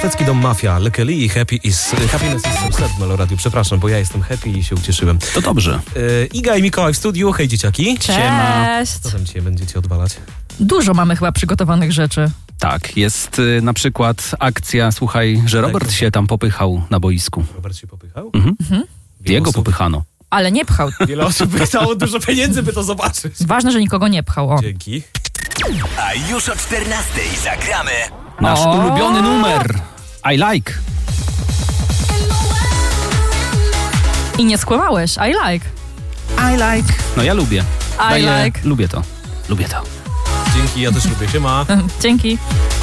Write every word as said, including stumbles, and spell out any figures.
szwedzki dom Mafia, Lekeli i Happy is, Happiness is so sad w Meloradiu. Przepraszam, bo ja jestem happy i się ucieszyłem. To dobrze. Yy, Iga i Mikołaj w studiu. Hej, dzieciaki. Siema. Co tam dzisiaj będziecie odwalać? Dużo mamy chyba przygotowanych rzeczy. Tak, jest y, na przykład akcja, słuchaj, że Robert Tak. się tam popychał na boisku. Robert się popychał? Mhm. Mhm. Jego osób. popychano. Ale nie pchał. Wiele osób wydało dużo pieniędzy, by to zobaczyć. Ważne, że nikogo nie pchał. O. Dzięki. A już o czternastej zagramy Nasz O! ulubiony numer. I like. I nie skłamałeś. I like. I like. No ja lubię. I like. Lubię to. Lubię to. Dzięki, ja też lubię. Siema. Dzięki.